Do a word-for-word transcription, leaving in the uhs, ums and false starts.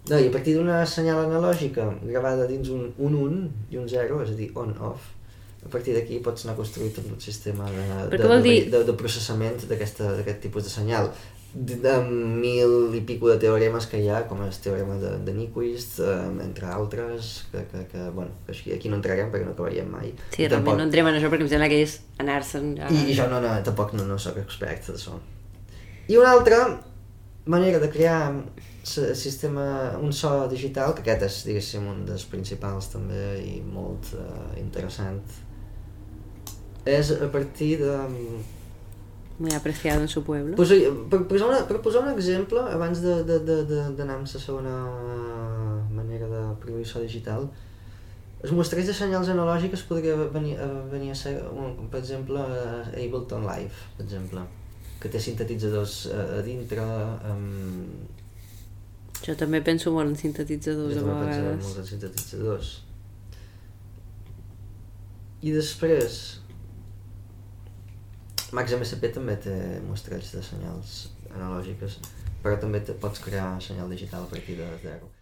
No, i a partir d'una senyal analògica gravada dins un un un i un zero, és a dir, on-off, a partir d'aquí pots anar construint tot un sistema de, de, de, dir... de, de processament d'aquest tipus de senyal. De, de mil i pico de teoremes que hi ha, com el teorema de, de Nyquist, eh, entre altres, que, que, que, bueno, que aquí, aquí no entrarem perquè no acabaríem mai. Sí, I realment tampoc... no entrem en això perquè em sembla que és anar-se'n... A... I jo no, no, tampoc no, no soc expert d'això. I una altra manera de crear sistema, un so digital, que aquest és, diguéssim, un dels principals també i molt uh, interessant, és a partir de... Muy apreciado en su pueblo. Pues, per, posar una, per posar un exemple, abans d'anar amb la segona manera de produir so digital, els mostreig de senyals analògiques podria venir, venir a ser, un, per exemple, Ableton Live, per exemple, que té sintetitzadors a, a dintre. Um... Jo també penso molt en sintetitzadors a vegades. Jo també penso molt en sintetitzadors. I després, Max M S P també té mostreig de senyals analògiques, però també te, pots crear senyal digital a partir de zero.